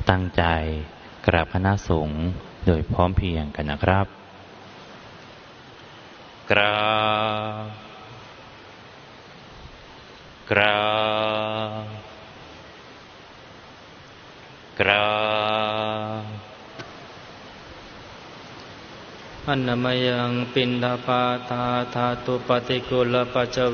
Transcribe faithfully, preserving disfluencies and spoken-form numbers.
ตั้งใจกราบคณะสงฆ์โดยพร้อมเพรียงกันนะครับกราบกราบกราบอันนมยังปินดาปาตาธาตุปฏิกุลปัจเจ